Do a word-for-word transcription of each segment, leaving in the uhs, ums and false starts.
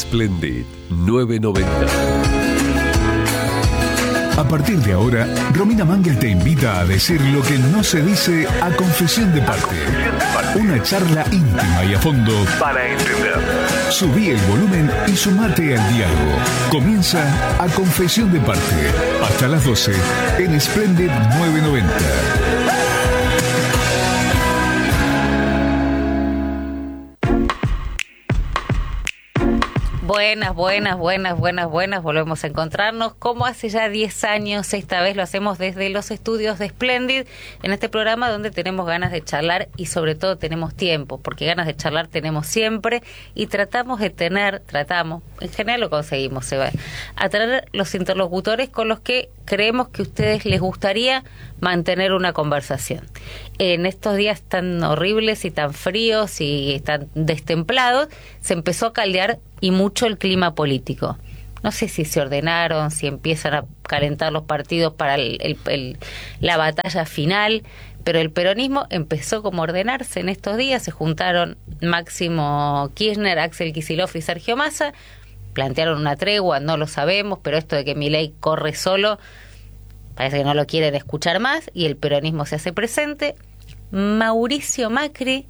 Splendid nueve noventa. A partir de ahora, Romina Mangel te invita a decir lo que no se dice a confesión de parte. Una charla íntima y a fondo Para entender. Subí el volumen y sumate al diálogo. Comienza a confesión de parte. Hasta las doce en Splendid nueve noventa. Buenas, buenas, buenas, buenas, buenas. Volvemos a encontrarnos como hace ya diez años. Esta vez lo hacemos desde los estudios de Splendid, en este programa donde tenemos ganas de charlar y sobre todo tenemos tiempo, porque ganas de charlar tenemos siempre y tratamos de tener, tratamos, en general lo conseguimos, se va, a traer los interlocutores con los que creemos que a ustedes les gustaría mantener una conversación. En estos días tan horribles y tan fríos y tan destemplados, se empezó a caldear y mucho el clima político. No sé si se ordenaron, si empiezan a calentar los partidos para el, el, el, la batalla final, pero el peronismo empezó como a ordenarse en estos días. Se juntaron Máximo Kirchner, Axel Kicillof y Sergio Massa, plantearon una tregua, no lo sabemos, pero esto de que Milei corre solo, parece que no lo quieren escuchar más, y el peronismo se hace presente. Mauricio Macri,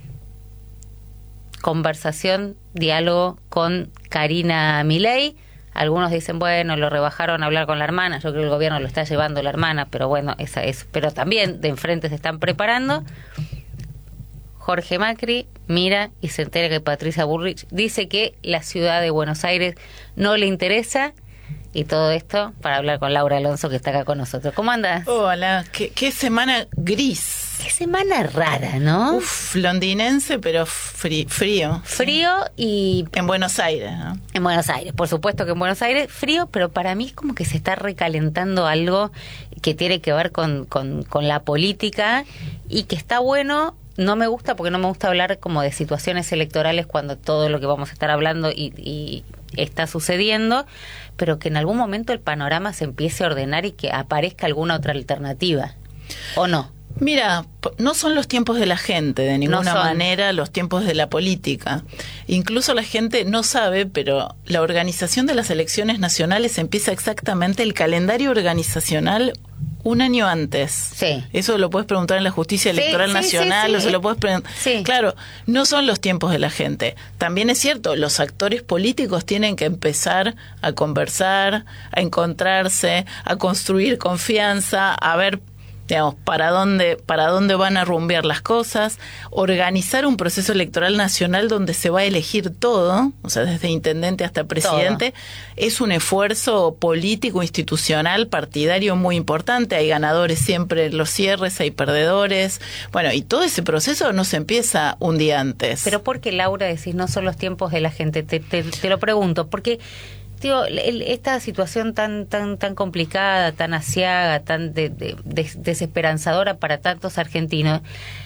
conversación, diálogo con Karina Milei. Algunos dicen, bueno, lo rebajaron a hablar con la hermana. Yo creo que el gobierno lo está llevando la hermana, pero bueno, esa es. Pero también de enfrente se están preparando. Jorge Macri mira y se entera que Patricia Bullrich dice que la ciudad de Buenos Aires no le interesa. Y todo esto para hablar con Laura Alonso, que está acá con nosotros. ¿Cómo andas? Hola, qué, qué semana gris. Qué semana rara, ¿no? Uf, londinense, pero frí, frío. Frío y... En Buenos Aires, ¿no? En Buenos Aires, por supuesto que en Buenos Aires, frío, pero para mí es como que se está recalentando algo que tiene que ver con, con, con la política y que está bueno. No me gusta porque no me gusta hablar como de situaciones electorales cuando todo lo que vamos a estar hablando y, y está sucediendo, pero que en algún momento el panorama se empiece a ordenar y que aparezca alguna otra alternativa, ¿o no? Mira, no son los tiempos de la gente, de ninguna no manera los tiempos de la política. Incluso la gente no sabe, pero la organización de las elecciones nacionales empieza exactamente el calendario organizacional un año antes. Sí. Eso lo puedes preguntar en la Justicia Electoral sí, sí, Nacional, sí, sí. o se lo puedes preguntar. Sí. Claro, no son los tiempos de la gente. También es cierto, los actores políticos tienen que empezar a conversar, a encontrarse, a construir confianza, a ver, digamos, para dónde, para dónde van a rumbear las cosas, organizar un proceso electoral nacional donde se va a elegir todo, o sea, desde intendente hasta presidente, todo. Es un esfuerzo político, institucional, partidario muy importante. Hay ganadores siempre en los cierres, hay perdedores. Bueno, y todo ese proceso no se empieza un día antes. Pero ¿por qué, Laura, decís no son los tiempos de la gente? Te, te, te lo pregunto, porque... Digo, el, esta situación tan tan tan complicada, tan asiaga, tan de, de, de, desesperanzadora para tantos argentinos,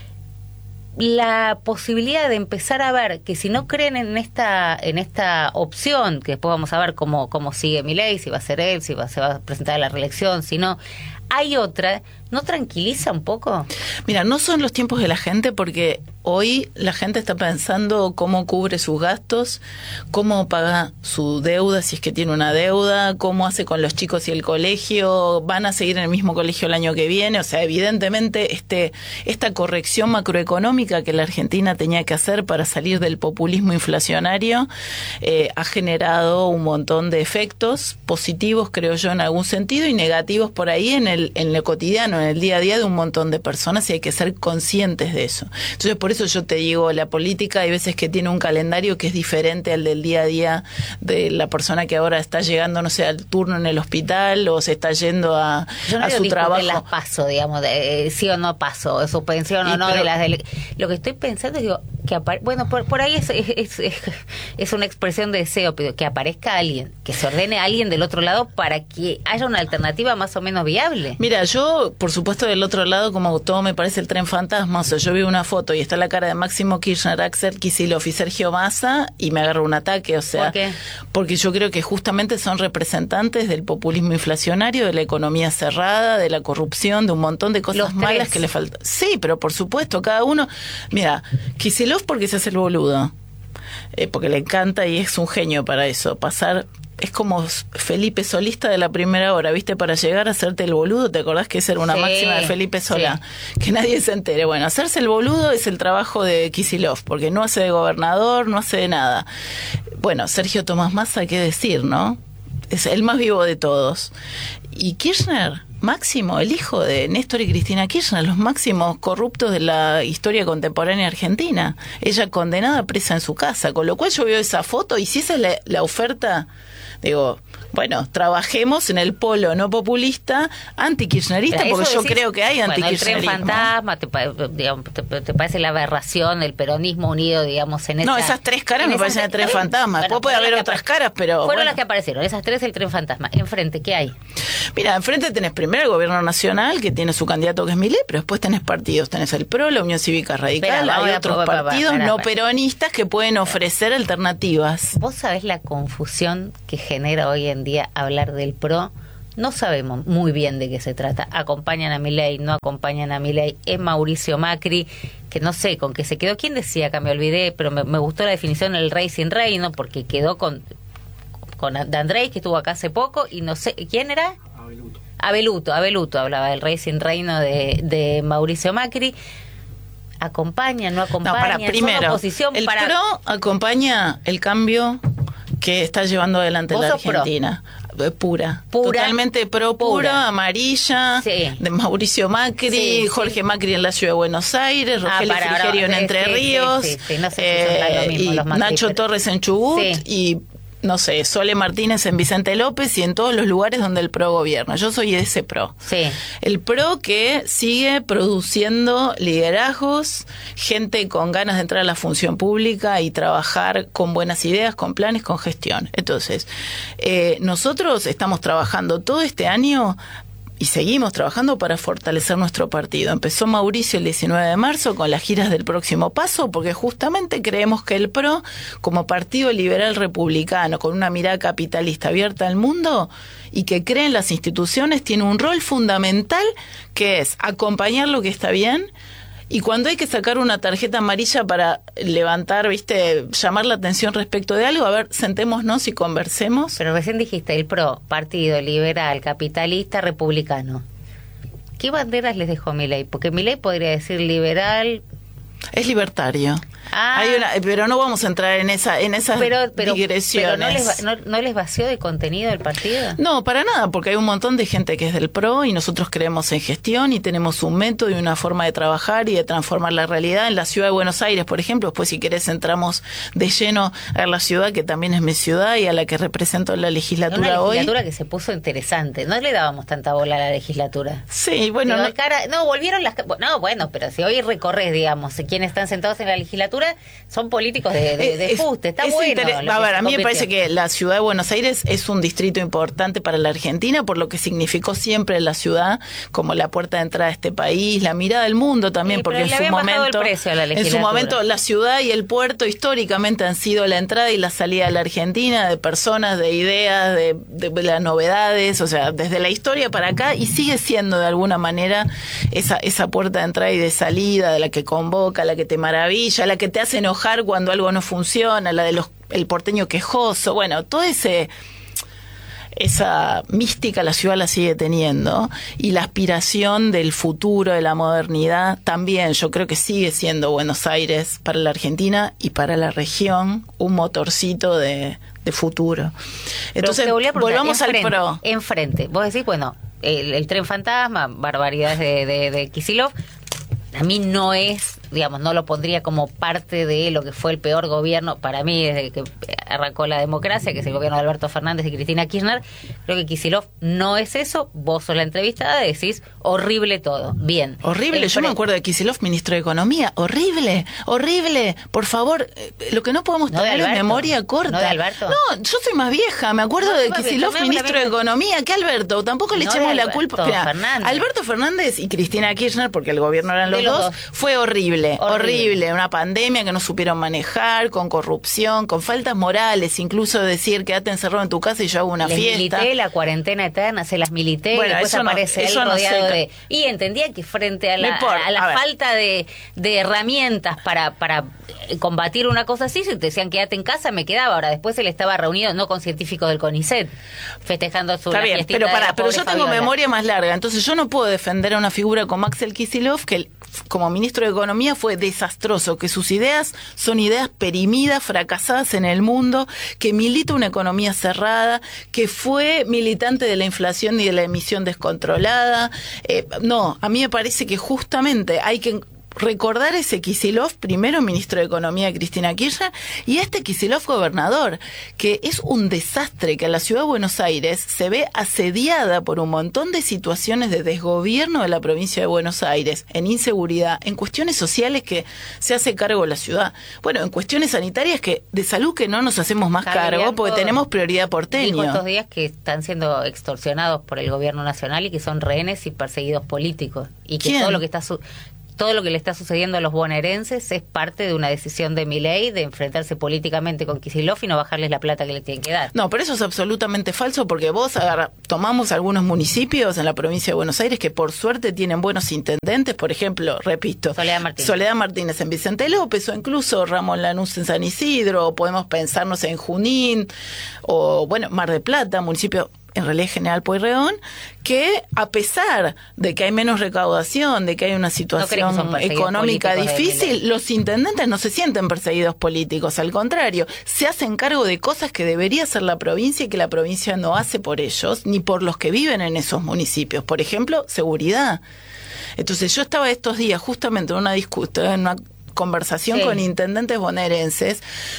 la posibilidad de empezar a ver que si no creen en esta en esta opción, que después vamos a ver cómo cómo sigue Milei, si va a ser él, si va, se va a presentar a la reelección, si no, hay otra, ¿no tranquiliza un poco? Mira, no son los tiempos de la gente porque hoy la gente está pensando cómo cubre sus gastos, cómo paga su deuda, si es que tiene una deuda, cómo hace con los chicos y el colegio, van a seguir en el mismo colegio el año que viene. O sea, evidentemente este esta corrección macroeconómica que la Argentina tenía que hacer para salir del populismo inflacionario eh, ha generado un montón de efectos positivos, creo yo, en algún sentido, y negativos por ahí en el en lo cotidiano, en el día a día de un montón de personas, y hay que ser conscientes de eso. Entonces, por eso yo te digo, la política hay veces que tiene un calendario que es diferente al del día a día de la persona que ahora está llegando, no sé, al turno en el hospital o se está yendo a, yo no a su trabajo. Yo no las paso, digamos, de, eh, sí o no paso, suspensión o no, pero, de las de, lo que estoy pensando es, digo, que apare, bueno, por, por ahí es, es, es, es una expresión de deseo, pero que aparezca alguien, que se ordene a alguien del otro lado para que haya una alternativa más o menos viable. Mira, yo, por supuesto, del otro lado, como todo me parece el tren fantasma, o sea, yo vi una foto y está la cara de Máximo Kirchner, Axel Kicillof y Sergio Massa y me agarro un ataque, o sea, ¿por qué? Porque yo creo que justamente son representantes del populismo inflacionario, de la economía cerrada, de la corrupción, de un montón de cosas Los malas tres. que le faltan. Sí, pero por supuesto, cada uno, mira, Kicillof porque se hace el boludo. eh, porque le encanta y es un genio para eso, pasar... Es como Felipe Solista de la primera hora, ¿viste? Para llegar a hacerte el boludo, ¿te acordás que esa era una sí, máxima de Felipe Solá? Sí. Que nadie se entere. Bueno, hacerse el boludo es el trabajo de Kicillof, porque no hace de gobernador, no hace de nada. Bueno, Sergio Tomás Massa, ¿qué decir, no? Es el más vivo de todos. Y Kirchner, Máximo, el hijo de Néstor y Cristina Kirchner, los máximos corruptos de la historia contemporánea argentina. Ella condenada presa en su casa, con lo cual yo veo esa foto y si esa es la, la oferta... Digo, bueno, trabajemos en el polo no populista anti-kirchnerista, porque yo decís, creo que hay anti-kirchnerismo. Bueno, el tren fantasma, te, digamos, te, te parece la aberración del peronismo unido, digamos, en esa... No, esas tres caras me parecen el tren fantasma. Después puede haber otras caras, pero... Fueron bueno. las que aparecieron, esas tres el tren fantasma. Enfrente, ¿qué hay? Mira, enfrente tenés primero el gobierno nacional, que tiene su candidato que es Milei, pero después tenés partidos, tenés el PRO, la Unión Cívica Radical, Espera, hay va, otros va, va, va, partidos va, va, no va. peronistas que pueden ofrecer alternativas. ¿Vos sabés la confusión que genera hoy en día hablar del PRO? No sabemos muy bien de qué se trata. Acompañan a Milei, no acompañan a Milei. Es Mauricio Macri, que no sé con qué se quedó. ¿Quién decía que me olvidé? Pero me, me gustó la definición del rey sin reino, porque quedó con, con D'Andrés, que estuvo acá hace poco, y no sé, ¿quién era? Abeluto. Abeluto, Abeluto hablaba del rey sin reino de, de Mauricio Macri. ¿Acompaña, no acompaña? No, para, primero, oposición el para... PRO acompaña el cambio que está llevando adelante la Argentina. Pro. Pura. Pura. Totalmente pro, pura, pura. amarilla, sí. de Mauricio Macri, sí, Jorge sí. Macri en la Ciudad de Buenos Aires, Rogelio ah, Frigerio en sí, Entre sí, Ríos, sí, sí, sí. No sé eh, si son lo mismo, y los Macri, Nacho pero... Torres en Chubut sí. y... no sé, Sole Martínez en Vicente López y en todos los lugares donde el PRO gobierna. Yo soy ese PRO. Sí. El PRO que sigue produciendo liderazgos, gente con ganas de entrar a la función pública y trabajar con buenas ideas, con planes, con gestión. Entonces, eh, nosotros estamos trabajando todo este año y seguimos trabajando para fortalecer nuestro partido. Empezó Mauricio el diecinueve de marzo con las giras del próximo paso, porque justamente creemos que el PRO, como partido liberal republicano, con una mirada capitalista abierta al mundo y que cree en las instituciones, tiene un rol fundamental que es acompañar lo que está bien. Y cuando hay que sacar una tarjeta amarilla para levantar, viste, llamar la atención respecto de algo, a ver, sentémonos y conversemos. Pero recién dijiste el PRO, partido liberal, capitalista, republicano. ¿Qué banderas les dejó Milei? Porque Milei podría decir liberal... Es libertario. Ah, Hay una, pero no vamos a entrar en esa en esas pero, pero, digresiones. Pero no les, no, ¿no les vació de contenido el partido? No, para nada, porque hay un montón de gente que es del PRO y nosotros creemos en gestión y tenemos un método y una forma de trabajar y de transformar la realidad. En la ciudad de Buenos Aires, por ejemplo, después si querés entramos de lleno a la ciudad, que también es mi ciudad y a la que represento en la legislatura hoy. Una legislatura hoy. Que se puso interesante. No le dábamos tanta bola a la legislatura. Sí, bueno. Digo, No, cara, no, volvieron las... No, bueno, pero si hoy recorres, digamos, quienes están sentados en la legislatura son políticos de, de, de es, fuste. Está es bueno. Inter- a ver, a mí me parece que la ciudad de Buenos Aires es un distrito importante para la Argentina, por lo que significó siempre la ciudad como la puerta de entrada a este país, la mirada del mundo también, sí, porque en su momento, en su momento la ciudad y el puerto históricamente han sido la entrada y la salida de la Argentina, de personas, de ideas, de, de, de las novedades, o sea, desde la historia para acá, y sigue siendo de alguna manera esa, esa puerta de entrada y de salida, de la que convoca, la que te maravilla, la que te hace enojar cuando algo no funciona, la de los el porteño quejoso, bueno, todo ese esa mística la ciudad la sigue teniendo, y la aspiración del futuro, de la modernidad también. Yo creo que sigue siendo Buenos Aires para la Argentina y para la región un motorcito de, de futuro. Entonces volvamos al PRO. Enfrente, vos decís, bueno, el, el tren fantasma, barbaridades de, de, de Kicillof, a mí no es, digamos, no lo pondría como parte de lo que fue el peor gobierno para mí desde que arrancó la democracia, que es el gobierno de Alberto Fernández y Cristina Kirchner. Creo que Kicillof no es eso. Vos sos la entrevistada, decís horrible todo. Bien. Horrible. El Yo pre- me acuerdo de Kicillof, ministro de Economía. Horrible, horrible. Por favor, lo que no podemos no tener es memoria corta. ¿No de Alberto? No, yo soy más vieja. Me acuerdo no, de Kicillof, ministro de Economía. ¿Qué Alberto? Tampoco le no echemos la culpa. Mira, Alberto Fernández y Cristina Kirchner, porque el gobierno eran los, los dos, dos, fue horrible. horrible, horrible, Horrible. una pandemia que no supieron manejar, con corrupción, con faltas morales, incluso decir quédate encerrado en tu casa y yo hago una Les fiesta. milité la cuarentena eterna, se las milité Bueno, y después eso no- aparece eso él no rodeado sé. de... Y entendía que frente a No la, importa, a la a ver. falta de, de herramientas para, para combatir una cosa así, si te decían quédate en casa, me quedaba. Ahora, después él estaba reunido, no con científicos del CONICET, festejando su Está la bien, fiestita pero de para, la pero pobre yo tengo Fabiola. memoria más larga, entonces yo no puedo defender a una figura como Axel Kicillof, que como ministro de Economía fue desastroso, que sus ideas son ideas perimidas, fracasadas en el mundo, que milita una economía cerrada, que fue militante de la inflación y de la emisión descontrolada. Eh, no, a mí me parece que justamente hay que recordar ese Kicillof, primero ministro de Economía de Cristina Kirchner, y este Kicillof gobernador, que es un desastre, que la ciudad de Buenos Aires se ve asediada por un montón de situaciones de desgobierno de la provincia de Buenos Aires, en inseguridad, en cuestiones sociales que se hace cargo la ciudad. Bueno, en cuestiones sanitarias que de salud que no nos hacemos más Javier cargo Bianco porque tenemos prioridad Dijo porteño. estos días que están siendo extorsionados por el gobierno nacional y que son rehenes y perseguidos políticos. Y que ¿Quién? todo lo que está su todo lo que le está sucediendo a los bonaerenses es parte de una decisión de Milei de enfrentarse políticamente con Kicillof y no bajarles la plata que le tienen que dar. No, pero eso es absolutamente falso porque vos agarra, tomamos algunos municipios en la provincia de Buenos Aires que por suerte tienen buenos intendentes, por ejemplo, repito, Soledad Martínez. Soledad Martínez en Vicente López o incluso Ramón Lanús en San Isidro, o podemos pensarnos en Junín o bueno, Mar del Plata, municipio en realidad General Pueyrredón, que a pesar de que hay menos recaudación, de que hay una situación son perseguidos económica políticos de difícil, Milei. los intendentes no se sienten perseguidos políticos, al contrario, se hacen cargo de cosas que debería hacer la provincia y que la provincia no hace por ellos, ni por los que viven en esos municipios. Por ejemplo, seguridad. Entonces yo estaba estos días justamente en una discusión, en una conversación Sí. con intendentes bonaerenses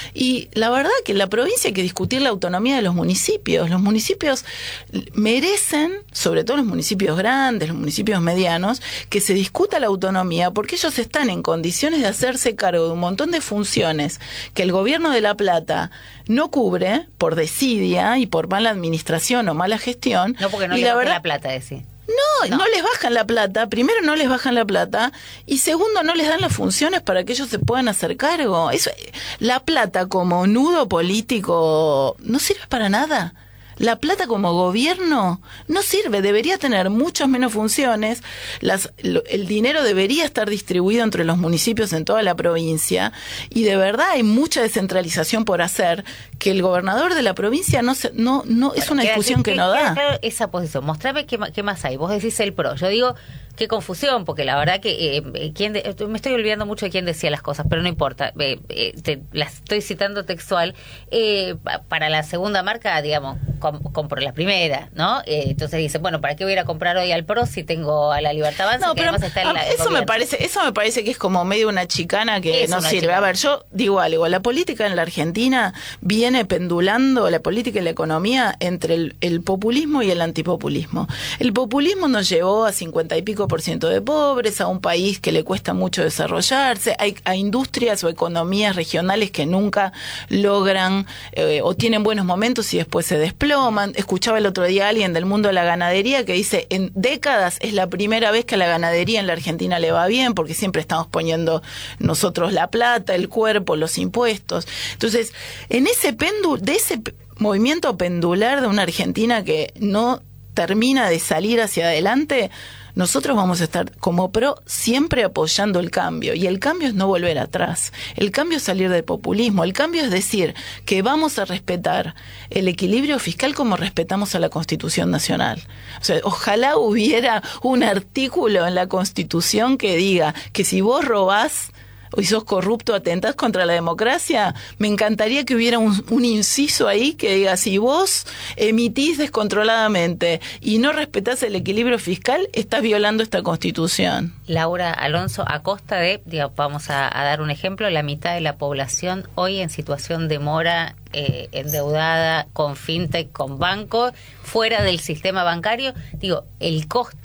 y la verdad que en la provincia hay que discutir la autonomía de los municipios. Los municipios merecen, sobre todo los municipios grandes, los municipios medianos, que se discuta la autonomía porque ellos están en condiciones de hacerse cargo de un montón de funciones que el gobierno de La Plata no cubre por desidia y por mala administración o mala gestión. No porque no y le la bajen verdad, la plata, decir. no, No. no les bajan la plata. Primero, no les bajan la plata. Y segundo, no les dan las funciones para que ellos se puedan hacer cargo. Eso, la plata como nudo político no sirve para nada. La plata como gobierno no sirve, debería tener muchas menos funciones, las, lo, el dinero debería estar distribuido entre los municipios en toda la provincia y de verdad hay mucha descentralización por hacer que el gobernador de la provincia no se, no no es una Queda- discusión que, no queda da. claro esa posición. Mostrame qué, ma- qué más hay. Vos decís el pro. Yo digo, qué confusión, porque la verdad que eh, quién de- me estoy olvidando mucho de quién decía las cosas, pero no importa. Eh, eh, te, las estoy citando textual. Eh, pa- para la segunda marca, digamos, com- compro la primera, ¿no? Eh, entonces dice, bueno, ¿para qué voy a ir a comprar hoy al pro si tengo a la Libertad Avanza? No, que pero además está en la- a- el eso me gobierno? parece, eso me parece que es como medio una chicana que Es no una sirve. chicana. A ver, yo digo algo, la política en la Argentina viene pendulando, la política y la economía entre el, el populismo y el antipopulismo. El populismo nos llevó a cincuenta y pico por ciento de pobres, a un país que le cuesta mucho desarrollarse, hay, a industrias o economías regionales que nunca logran eh, o tienen buenos momentos y después se desploman. Escuchaba el otro día a alguien del mundo de la ganadería que dice, en décadas es la primera vez que a la ganadería en la Argentina le va bien, porque siempre estamos poniendo nosotros la plata, el cuerpo, los impuestos. Entonces, en ese péndulo, de ese p- movimiento pendular de una Argentina que no termina de salir hacia adelante, nosotros vamos a estar como pro siempre apoyando el cambio. Y el cambio es no volver atrás. El cambio es salir del populismo. El cambio es decir que vamos a respetar el equilibrio fiscal como respetamos a la Constitución Nacional. O sea, ojalá hubiera un artículo en la Constitución que diga que si vos robás y sos corrupto, atentás contra la democracia, me encantaría que hubiera un, un inciso ahí que diga, si vos emitís descontroladamente y no respetás el equilibrio fiscal, estás violando esta Constitución. Laura Alonso, a costa de, digamos, vamos a, a dar un ejemplo, la mitad de la población hoy en situación de mora, eh, endeudada, con fintech, con banco, fuera del sistema bancario. Digo, el costo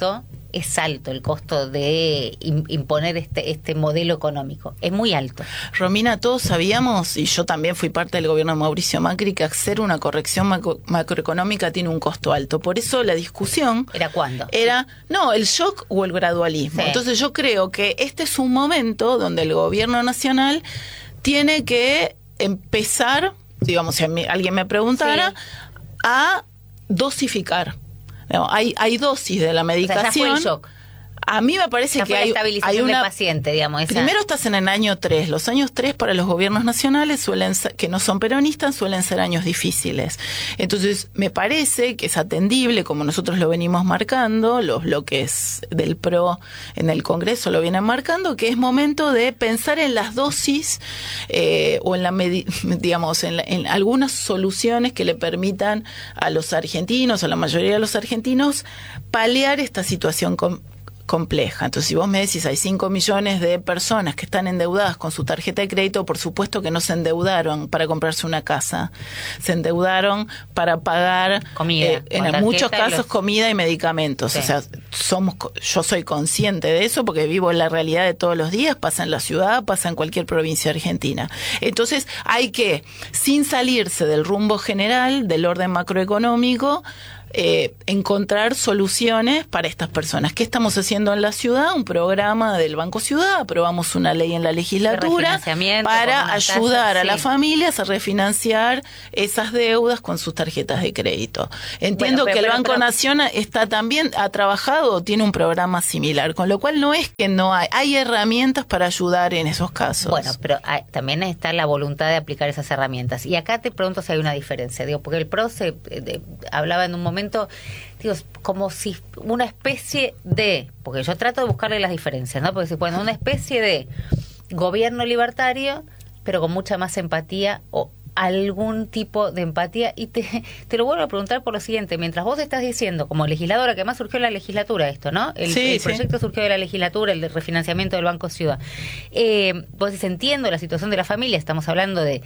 es alto el costo de im- imponer este, este modelo económico. Es muy alto. Romina, todos sabíamos, y yo también fui parte del gobierno de Mauricio Macri, que hacer una corrección macro- macroeconómica tiene un costo alto. Por eso la discusión... ¿Era cuándo? Era, no, el shock o el gradualismo. Sí. Entonces yo creo que este es un momento donde el gobierno nacional tiene que empezar, digamos, si a mí, alguien me preguntara, Sí. a dosificar. No, hay, hay dosis de la O sea, medicación. ya fue el shock. A mí me parece Ya que fue la hay, estabilización hay una... del paciente, digamos. Esa... Primero estás en el año tres. Los años tres para los gobiernos nacionales suelen ser, que no son peronistas, suelen ser años difíciles. Entonces, me parece que es atendible, como nosotros lo venimos marcando, los bloques del PRO en el Congreso lo vienen marcando, que es momento de pensar en las dosis eh, o en la medi- digamos en, la- en algunas soluciones que le permitan a los argentinos, a la mayoría de los argentinos, paliar esta situación com- compleja. Entonces, si vos me decís, hay cinco millones de personas que están endeudadas con su tarjeta de crédito, por supuesto que no se endeudaron para comprarse una casa, se endeudaron para pagar Comida, eh, en con muchos tarjeta y casos los- comida y medicamentos. Sí. O sea, somos, co- yo soy consciente de eso porque vivo en la realidad de todos los días, pasa en la ciudad, pasa en cualquier provincia argentina. Entonces, hay que, sin salirse del rumbo general, del orden macroeconómico, Eh, encontrar soluciones para estas personas. ¿Qué estamos haciendo en la ciudad? Un programa del Banco Ciudad, aprobamos una ley en la legislatura refinanciamiento, para con una tasa, ayudar a sí. las familias a refinanciar esas deudas con sus tarjetas de crédito. Entiendo Bueno, pero- que el pero- Banco pero- Nación está también, ha trabajado, tiene un programa similar, con lo cual no es que no hay, hay herramientas para ayudar en esos casos. Bueno, pero hay- también está la voluntad de aplicar esas herramientas. Y acá te pregunto si hay una diferencia, digo, porque el PRO se eh, de- hablaba en un momento, digo, como si una especie de, porque yo trato de buscarle las diferencias, ¿no? Porque si bueno, una especie de gobierno libertario, pero con mucha más empatía o algún tipo de empatía. Y te, te lo vuelvo a preguntar por lo siguiente, mientras vos estás diciendo, como legisladora, que además surgió en la legislatura esto, ¿no? El, Sí, el sí. proyecto surgió de la legislatura, el de refinanciamiento del Banco Ciudad. Eh, vos decís, entiendo la situación de la familia, estamos hablando de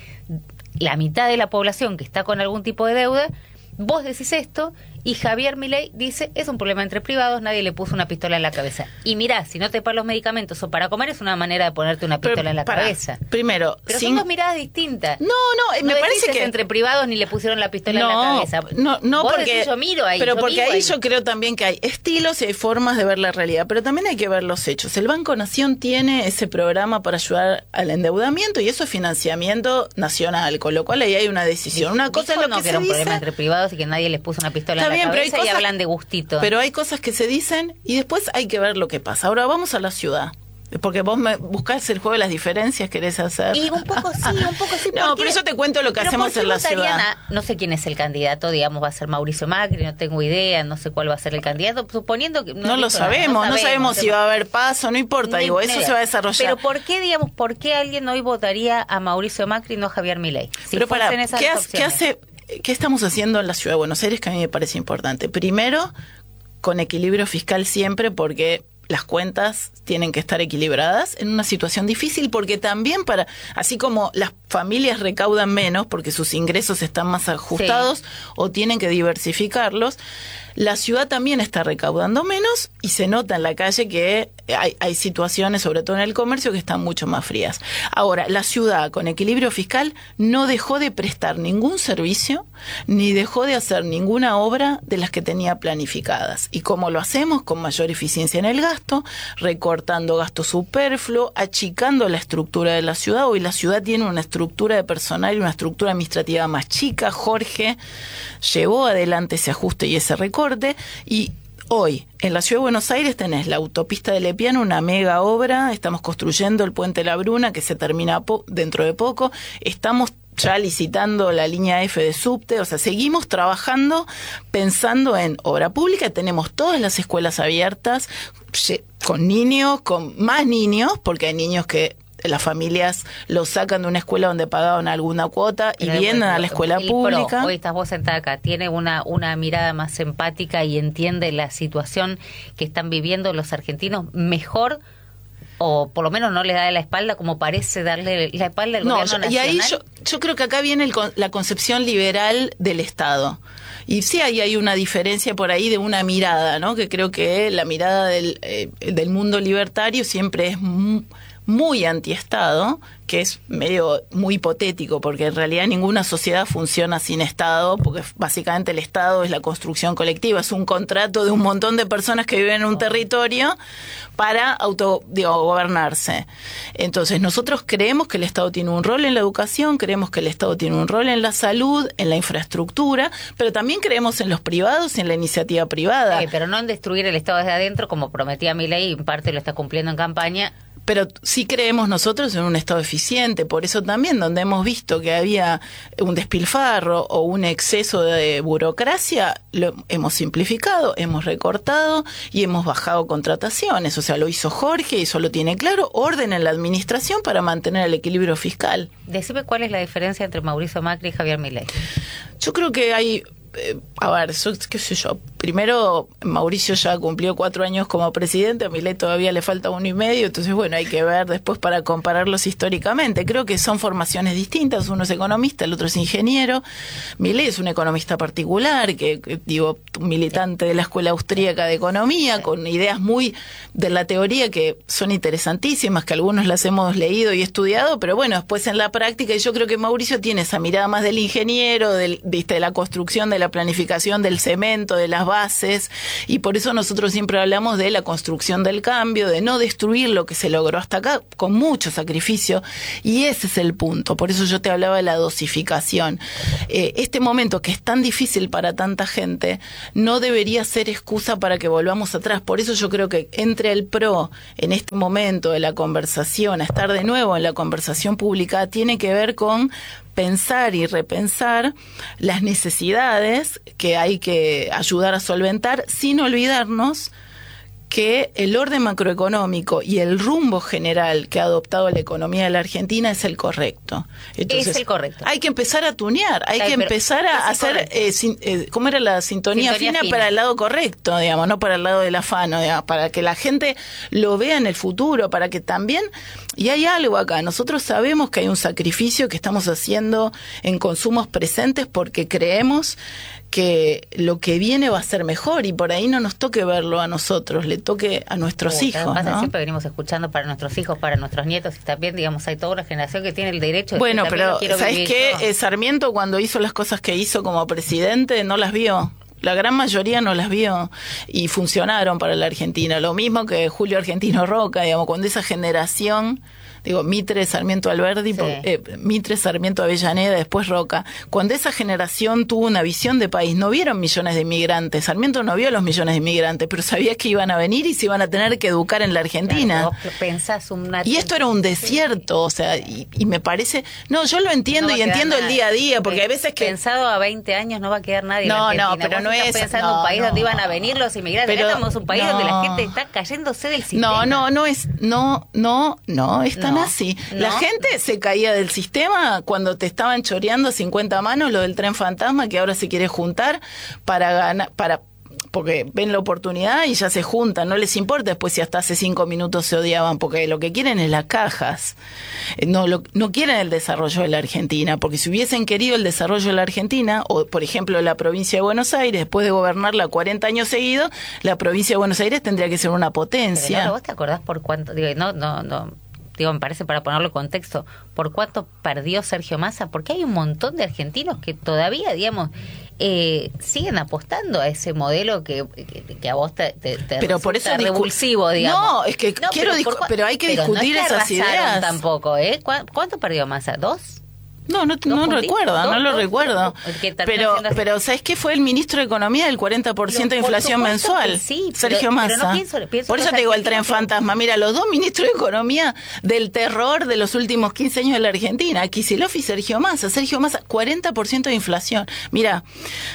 la mitad de la población que está con algún tipo de deuda. Vos decís esto y Javier Milei dice, es un problema entre privados, nadie le puso una pistola en la cabeza. Y mirá, si no te pagan los medicamentos o para comer es una manera de ponerte una Pero, pistola en la pará, cabeza. Primero, Pero sin- son dos miradas distintas. No, no, eh, me No parece decís, que es entre privados ni le pusieron la pistola no, en la cabeza. No, no Vos porque decís, yo miro ahí, pero yo porque vivo ahí, yo creo también que hay estilos y hay formas de ver la realidad, pero también hay que ver los hechos. El Banco Nación tiene ese programa para ayudar al endeudamiento y eso es financiamiento nacional, con lo cual ahí hay una decisión. Una cosa es Dijo lo no, que, que se era un dice. problema entre privados y que nadie les puso una pistola Está en bien, la pero hay cabeza y cosas- hablan de gustito. Pero hay cosas que se dicen y después hay que ver lo que pasa. Ahora vamos a la ciudad. Porque vos me buscás el juego de las diferencias, querés hacer. Y un poco sí, un poco sí. No, ¿por qué? pero yo te cuento lo que ¿Pero hacemos por qué en la votarían ciudad. a- no sé quién es el candidato, digamos, va a ser Mauricio Macri, no tengo idea, no sé cuál va a ser el candidato, suponiendo que... No, he lo visto nada, sabemos, no sabemos si va a haber paso, no importa, Ni digo, eso idea. se va a desarrollar. Pero ¿por qué, digamos, por qué alguien hoy votaría a Mauricio Macri y no a Javier Milei? Si Pero para, fuesen esas ¿qué, las hace- ¿qué opciones. hace, qué estamos haciendo en la ciudad de Buenos Aires que a mí me parece importante? Primero, con equilibrio fiscal siempre, porque las cuentas tienen que estar equilibradas en una situación difícil, porque también para, así como las familias recaudan menos porque sus ingresos están más ajustados Sí. o tienen que diversificarlos, la ciudad también está recaudando menos y se nota en la calle que hay, hay situaciones, sobre todo en el comercio, que están mucho más frías. Ahora, la ciudad con equilibrio fiscal no dejó de prestar ningún servicio ni dejó de hacer ninguna obra de las que tenía planificadas. ¿Y cómo lo hacemos? Con mayor eficiencia en el gasto, recortando gasto superfluo, achicando la estructura de la ciudad. Hoy la ciudad tiene una estructura de personal y una estructura administrativa más chica. Jorge llevó adelante ese ajuste y ese recorte. Y hoy, en la Ciudad de Buenos Aires tenés la autopista de Lepiano, una mega obra, estamos construyendo el Puente La Bruna, que se termina po- dentro de poco, estamos ya licitando la línea F de subte, o sea, seguimos trabajando pensando en obra pública, tenemos todas las escuelas abiertas, ye- con niños, con más niños, porque hay niños que las familias los sacan de una escuela donde pagaban alguna cuota y Pero, vienen bueno, a la escuela el pública. PRO, hoy estás vos sentada acá, tiene una, una mirada más empática y entiende la situación que están viviendo los argentinos mejor o por lo menos no le da la espalda como parece darle la espalda al no, gobierno yo, y nacional. ahí yo, yo creo que acá viene el, la concepción liberal del Estado. Y sí, ahí hay una diferencia por ahí de una mirada, ¿no? Que creo que la mirada del, eh, del mundo libertario siempre es muy, muy antiestado, que es medio muy hipotético, porque en realidad ninguna sociedad funciona sin Estado, porque básicamente el Estado es la construcción colectiva, es un contrato de un montón de personas que viven en un territorio para auto, digo, gobernarse. Entonces, nosotros creemos que el Estado tiene un rol en la educación, creemos que el Estado tiene un rol en la salud, en la infraestructura, pero también creemos en los privados y en la iniciativa privada. Eh, pero no en destruir el Estado desde adentro, como prometía Milei, y en parte lo está cumpliendo en campaña. Pero sí creemos nosotros en un Estado eficiente, por eso también donde hemos visto que había un despilfarro o un exceso de burocracia, lo hemos simplificado, hemos recortado y hemos bajado contrataciones. O sea, lo hizo Jorge y eso lo tiene claro, orden en la administración para mantener el equilibrio fiscal. Decime cuál es la diferencia entre Mauricio Macri y Javier Milei. Yo creo que hay... Eh, a ver, yo, qué sé yo, primero Mauricio ya cumplió cuatro años como presidente, a Milei todavía le falta uno y medio, entonces bueno, hay que ver después para compararlos históricamente. Creo que son formaciones distintas, uno es economista, el otro es ingeniero. Milei es un economista particular, que, que digo, militante de la Escuela Austríaca de Economía, con ideas muy de la teoría que son interesantísimas, que algunos las hemos leído y estudiado, pero bueno, después en la práctica, y yo creo que Mauricio tiene esa mirada más del ingeniero, del, viste, de la construcción de la la planificación del cemento, de las bases, y por eso nosotros siempre hablamos de la construcción del cambio, de no destruir lo que se logró hasta acá, con mucho sacrificio, y ese es el punto. Por eso yo te hablaba de la dosificación. Eh, este momento que es tan difícil para tanta gente, no debería ser excusa para que volvamos atrás. Por eso yo creo que entre el PRO, en este momento de la conversación, a estar de nuevo en la conversación pública, tiene que ver con pensar y repensar las necesidades que hay que ayudar a solventar, sin olvidarnos que el orden macroeconómico y el rumbo general que ha adoptado la economía de la Argentina es el correcto. Entonces, es el correcto. Hay que empezar a tunear, hay Ay, que empezar a hacer, eh, sin, eh, ¿cómo era la sintonía, sintonía fina, fina para el lado correcto, digamos, no para el lado del afano, digamos, para que la gente lo vea en el futuro, para que también, y hay algo acá, nosotros sabemos que hay un sacrificio que estamos haciendo en consumos presentes porque creemos que lo que viene va a ser mejor y por ahí no nos toque verlo a nosotros, le toque a nuestros Uh, hijos, pasa, ¿no? Siempre venimos escuchando para nuestros hijos, para nuestros nietos, y también, digamos, hay toda una generación que tiene el derecho de bueno, decir, también pero lo quiero ¿sabés vivir qué? yo. Eh, Sarmiento, cuando hizo las cosas que hizo como presidente, no las vio. La gran mayoría no las vio y funcionaron para la Argentina. Lo mismo que Julio Argentino Roca, digamos, cuando esa generación, digo, Mitre, Sarmiento, Alberdi, Sí. eh, Mitre, Sarmiento, Avellaneda, después Roca. Cuando esa generación tuvo una visión de país, no vieron millones de inmigrantes. Sarmiento no vio los millones de inmigrantes, pero sabía que iban a venir y se iban a tener que educar en la Argentina. Claro, vos pensás una... Y esto era un desierto, o sea, y, y me parece... No, yo lo entiendo No va y a quedar entiendo el nadie. día a día, porque hay veces que... Pensado a veinte años no va a quedar nadie No, en la no, Argentina. pero Vos no estás es- pensando en no, un país no. donde iban a venir los inmigrantes. Pero Acá estamos en un país no. donde la gente está cayéndose del No, sistema. no, no es, no, no, no es tan No, así. no. La gente se caía del sistema cuando te estaban choreando cincuenta manos lo del tren fantasma que ahora se quiere juntar para ganar, para porque ven la oportunidad y ya se juntan, no les importa después si hasta hace cinco minutos se odiaban, porque lo que quieren es las cajas, Eh, no, lo, no quieren el desarrollo de la Argentina, porque si hubiesen querido el desarrollo de la Argentina, o por ejemplo la provincia de Buenos Aires, después de gobernarla cuarenta años seguidos, la provincia de Buenos Aires tendría que ser una Pero, potencia. no, ¿vos te acordás por cuánto? Digo, no, no, no. Digo, me parece para ponerlo en contexto, ¿por cuánto perdió Sergio Massa? Porque hay un montón de argentinos que todavía, digamos, eh, siguen apostando a ese modelo que, que, que a vos te, te, te Pero por eso resulta discu- revulsivo, digamos. No, es que quiero pero, discu- por cua- pero hay que pero discutir no es que esas arrasaron ideas. Tampoco, ¿eh? ¿Cu- ¿Cuánto perdió Massa? ¿Dos? No, no, ¿Dos no puntitos? recuerdo, no ¿Dos? lo ¿Dos? recuerdo. Que terminó Pero, siendo así. pero ¿sabes qué? Fue el ministro de Economía del cuarenta por ciento de Por inflación supuesto mensual. que sí, pero- Sergio pero Massa. no pienso- pienso por en eso los te digo el tren argentinos que- fantasma. Mira, los dos ministros de Economía del terror de los últimos quince años de la Argentina, Kicillof y Sergio Massa. Sergio Massa, cuarenta por ciento de inflación. Mira,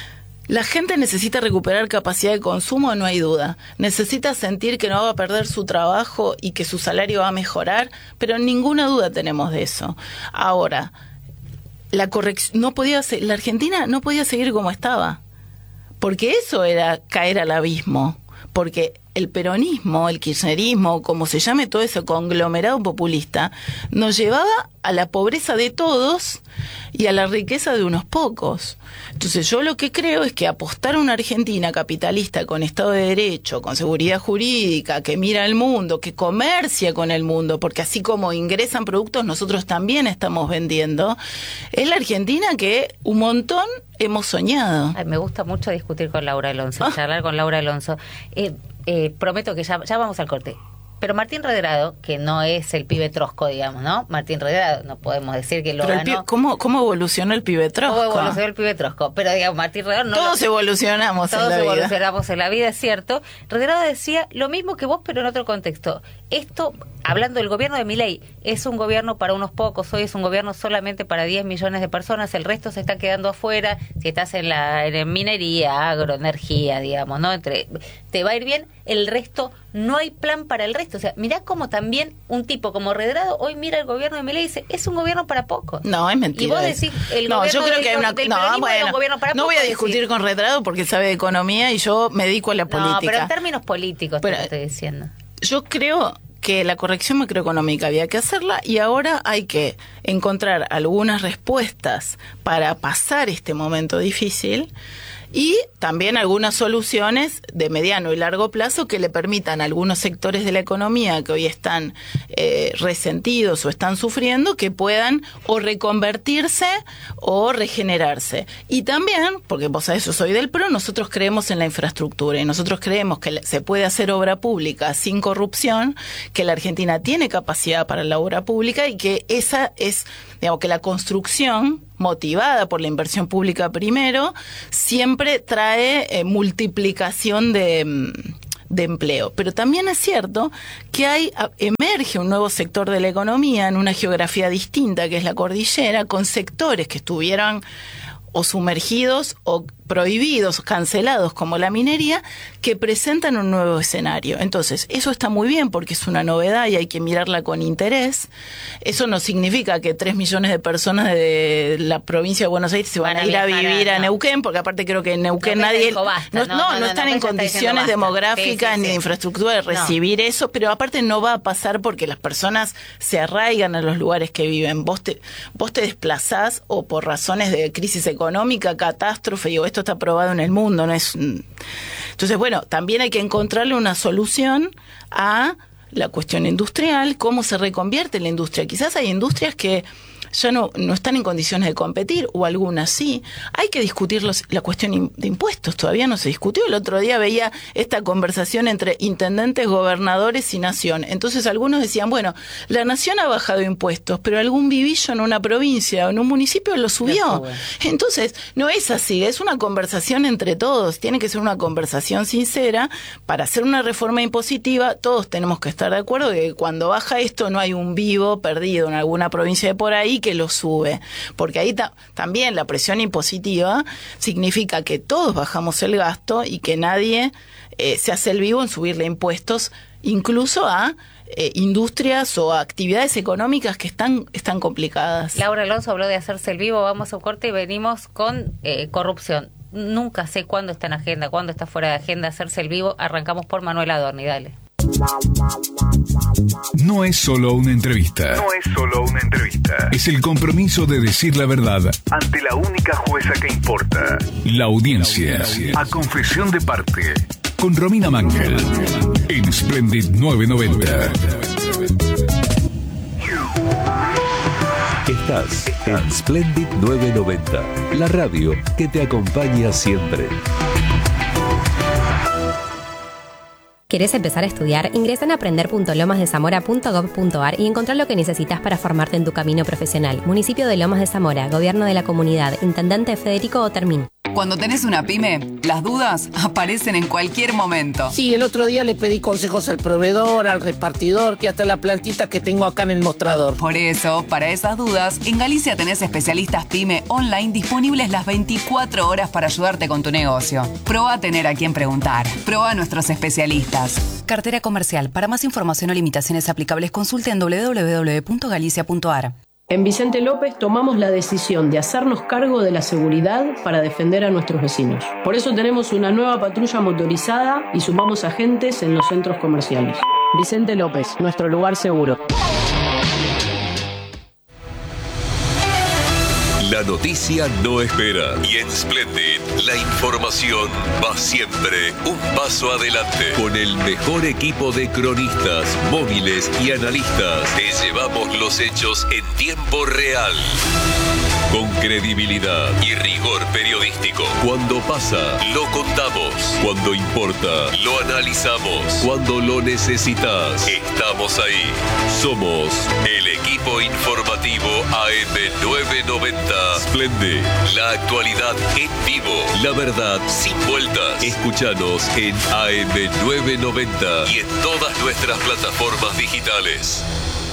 la gente necesita recuperar capacidad de consumo, no hay duda. Necesita sentir que no va a perder su trabajo y que su salario va a mejorar, pero ninguna duda tenemos de eso. Ahora, la corrección no podía ser, la Argentina no podía seguir como estaba, porque eso era caer al abismo, porque el peronismo, el kirchnerismo, como se llame todo ese conglomerado populista, nos llevaba a la pobreza de todos y a la riqueza de unos pocos. Entonces yo lo que creo es que apostar a una Argentina capitalista con Estado de Derecho, con seguridad jurídica, que mira al mundo, que comercia con el mundo, porque así como ingresan productos, nosotros también estamos vendiendo, es la Argentina que un montón hemos soñado. Ay, me gusta mucho discutir con Laura Alonso, ah. charlar con Laura Alonso. Eh, eh, prometo que ya, ya vamos al corte. Pero Martín Redrado, que no es el pibe trosco, digamos, ¿no? Martín Redrado, no podemos decir que lo Pero ganó. El, ¿cómo, ¿Cómo evolucionó el pibe trosco? ¿Cómo evolucionó el pibe trosco? Pero, digamos, Martín Redrado no... Todos lo, evolucionamos todos en la vida. Todos evolucionamos en la vida, es cierto. Redrado decía lo mismo que vos, pero en otro contexto. Esto, hablando del gobierno de Milei, es un gobierno para unos pocos, hoy es un gobierno solamente para diez millones de personas, el resto se está quedando afuera. Si estás en la en minería, agroenergía, digamos, ¿no? Entre, te va a ir bien, el resto, no hay plan para el resto. O sea, mirá cómo también un tipo como Redrado hoy mira el gobierno de Milei y dice, es un gobierno para pocos. No, es mentira. Y vos decís, el no, gobierno yo creo del, que hay una, del no, peronismo bueno, era un gobierno para no pocos. voy a discutir decir. con Redrado porque sabe de economía y yo me dedico a la política. No, pero en términos políticos pero, te lo estoy diciendo. Yo creo que la corrección macroeconómica había que hacerla y ahora hay que encontrar algunas respuestas para pasar este momento difícil y también algunas soluciones de mediano y largo plazo que le permitan a algunos sectores de la economía que hoy están eh, resentidos o están sufriendo que puedan o reconvertirse o regenerarse. Y también, porque vos a eso soy del PRO, nosotros creemos en la infraestructura y nosotros creemos que se puede hacer obra pública sin corrupción, que la Argentina tiene capacidad para la obra pública y que esa es, digamos, que la construcción motivada por la inversión pública primero, siempre trae eh, multiplicación de, de empleo. Pero también es cierto que hay emerge un nuevo sector de la economía en una geografía distinta, que es la cordillera, con sectores que estuvieran o sumergidos o prohibidos, cancelados como la minería, que presentan un nuevo escenario. Entonces, eso está muy bien porque es una novedad y hay que mirarla con interés. Eso no significa que tres millones de personas de la provincia de Buenos Aires se van, van a ir a vivir a, a Neuquén, porque aparte creo que en Neuquén no, nadie... Basta, no, no, no, no, no están no, en condiciones demográficas sí, sí, ni sí. de infraestructura de recibir no. eso, pero aparte no va a pasar porque las personas se arraigan a los lugares que viven. Vos te, vos te desplazás o por razones de crisis económica, catástrofe, digo, esto está probado en el mundo, no es. Entonces, bueno, también hay que encontrarle una solución a la cuestión industrial, cómo se reconvierte la industria. Quizás hay industrias que ya no, no están en condiciones de competir, o algunas sí. Hay que discutir los, la cuestión de impuestos, todavía no se discutió. El otro día veía esta conversación entre intendentes, gobernadores y nación. Entonces algunos decían, bueno, la nación ha bajado impuestos, pero algún vivillo en una provincia o en un municipio lo subió. Entonces, no es así, es una conversación entre todos. Tiene que ser una conversación sincera. Para hacer una reforma impositiva, todos tenemos que estar de acuerdo de que cuando baja esto no hay un vivo perdido en alguna provincia de por ahí que lo sube, porque ahí ta- también la presión impositiva significa que todos bajamos el gasto y que nadie eh, se hace el vivo en subirle impuestos incluso a eh, industrias o a actividades económicas que están, están complicadas. Laura Alonso habló de hacerse el vivo, vamos a un corte y venimos con eh, corrupción. Nunca sé cuándo está en agenda, cuándo está fuera de agenda hacerse el vivo. Arrancamos por Manuel Adorni, dale. No es solo una entrevista. No es solo una entrevista. Es el compromiso de decir la verdad ante la única jueza que importa. La audiencia. A confesión de parte. Con Romina Mangel. En Splendid novecientos noventa. Estás en Splendid novecientos noventa. La radio que te acompaña siempre. ¿Querés empezar a estudiar? Ingresa en aprender punto lomas de zamora punto gob punto ar y encontrá lo que necesitas para formarte en tu camino profesional. Municipio de Lomas de Zamora, Gobierno de la Comunidad, Intendente Federico Otermín. Cuando tenés una pyme, las dudas aparecen en cualquier momento. Sí, el otro día le pedí consejos al proveedor, al repartidor, que hasta la plantita que tengo acá en el mostrador. Por eso, para esas dudas, en Galicia tenés especialistas pyme online disponibles las veinticuatro horas para ayudarte con tu negocio. Probá a tener a quien preguntar. Probá a nuestros especialistas. Cartera comercial. Para más información o limitaciones aplicables, consulte en doble u doble u doble u punto galicia punto ar. En Vicente López tomamos la decisión de hacernos cargo de la seguridad para defender a nuestros vecinos. Por eso tenemos una nueva patrulla motorizada y sumamos agentes en los centros comerciales. Vicente López, nuestro lugar seguro. La noticia no espera y en Splendid la información va siempre un paso adelante. Con el mejor equipo de cronistas, móviles y analistas, te llevamos los hechos en tiempo real. Con credibilidad y rigor periodístico. Cuando pasa, lo contamos. Cuando importa, lo analizamos. Cuando lo necesitas, estamos ahí. Somos el equipo informativo A M novecientos noventa. Splendid, la actualidad en vivo. La verdad sin vueltas. Escúchanos en A M novecientos noventa y en todas nuestras plataformas digitales.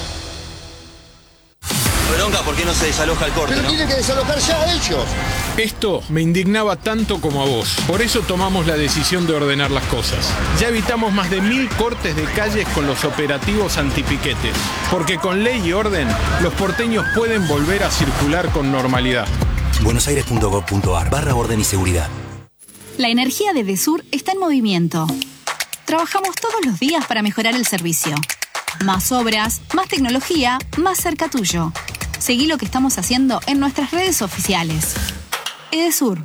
Bronca, ¿por qué no se desaloja el corte? Pero ¿no? tienen que desalojar ya ellos. Esto me indignaba tanto como a vos. Por eso tomamos la decisión de ordenar las cosas. Ya evitamos más de mil cortes de calles con los operativos antipiquetes. Porque con ley y orden, los porteños pueden volver a circular con normalidad. buenosaires.gov.ar barra orden y seguridad. La energía de Desur está en movimiento. Trabajamos todos los días para mejorar el servicio. Más obras, más tecnología, más cerca tuyo. Seguí lo que estamos haciendo en nuestras redes oficiales. Edesur.